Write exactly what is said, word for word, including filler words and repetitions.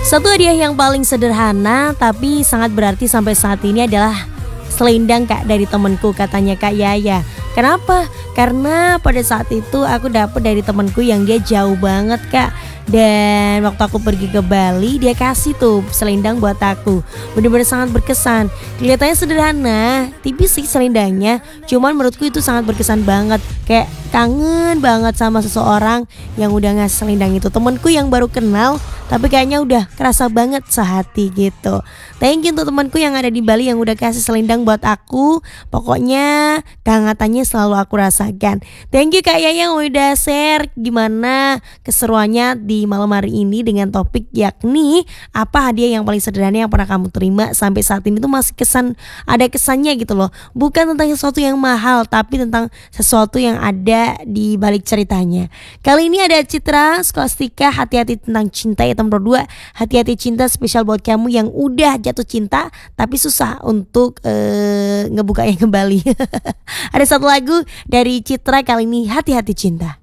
Satu hadiah yang paling sederhana tapi sangat berarti sampai saat ini adalah selendang Kak dari temenku, katanya Kak Yaya. Kenapa? Karena pada saat itu aku dapet dari temenku yang dia jauh banget Kak. Dan waktu aku pergi ke Bali, dia kasih tuh selendang buat aku. Bener-bener sangat berkesan. Kelihatannya sederhana, tipis sih selendangnya, cuman menurutku itu sangat berkesan banget. Kayak kangen banget sama seseorang yang udah ngasih selendang itu. Temenku yang baru kenal, tapi kayaknya udah kerasa banget sehati gitu. Thank you untuk temanku yang ada di Bali yang udah kasih selendang buat aku. Pokoknya kehangatannya selalu aku rasakan. Thank you Kak Yaya yang udah share gimana keseruannya di malam hari ini dengan topik yakni apa hadiah yang paling sederhana yang pernah kamu terima sampai saat ini tuh masih kesan, ada kesannya gitu loh. Bukan tentang sesuatu yang mahal, tapi tentang sesuatu yang ada di balik ceritanya. Kali ini ada Citra Skolastika, hati-hati tentang cinta ya teman berdua. Hati-hati cinta spesial buat kamu yang udah jatuh cinta tapi susah untuk uh, ngebukanya kembali. Ada satu lagu dari Citra kali ini, hati-hati cinta.